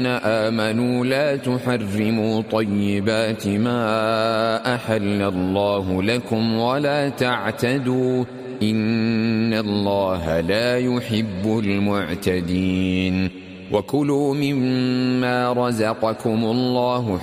آمنوا لا تحرموا طيبات ما أحل الله لكم ولا تعتدوا إن الله لا يحب المعتدين وكلوا مما رزقكم الله